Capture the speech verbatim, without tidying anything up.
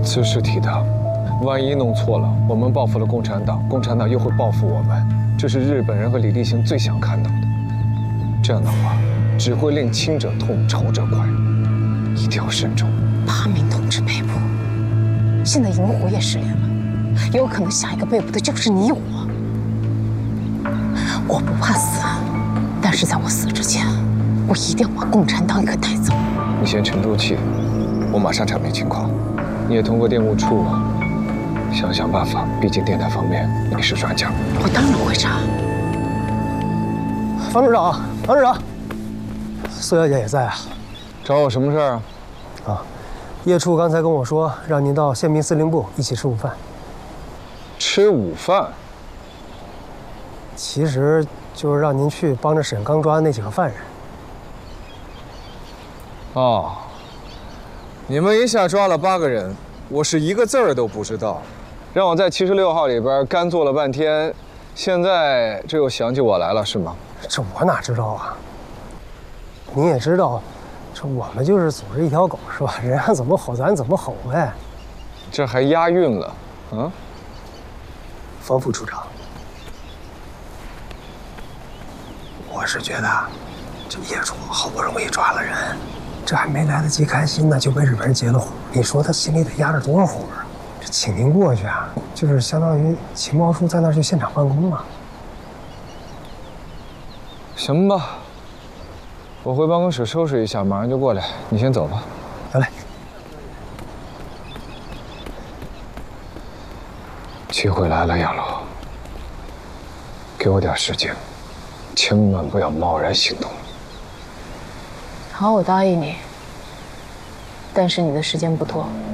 此事体大，万一弄错了，我们报复了共产党，共产党又会报复我们，这是日本人和李立行最想看到的。这样的话，只会令轻者痛，仇者快，一定要慎重。 八名同志被捕，现在银狐也失联了，有可能下一个被捕的就是你我。我不怕死，但是在我死之前，我一定要把共产党给带走。 你先沉住气，我马上查明情况。你也通过电务处想想办法，毕竟电台方面你是专家。 我当然会查。 方处长，方处长，苏小姐也在啊。 找我什么事儿啊？ 啊，叶处刚才跟我说，让您到宪兵司令部一起吃午饭。 吃午饭？ 其实就是让您去帮着审刚抓的那几个犯人。 哦，你们一下抓了八个人，我是一个字儿都不知道，让我在七十六号里边干坐了半天，现在这又想起我来了是吗？ 这我哪知道啊？你也知道，这我们就是组织一条狗是吧？人家怎么吼咱怎么吼呗。 这还押韵了，啊？ 方副处长，我是觉得，这叶处好不容易抓了人，这还没来得及开心呢，就被日本人截了胡。你说他心里得压着多少火啊？这请您过去啊，就是相当于情报处在那儿就现场办公嘛。 行吧，我回办公室收拾一下，马上就过来。你先走吧。 得嘞。 机会来了，杨璐，给我点时间，千万不要贸然行动。 好，我答应你，但是你的时间不多。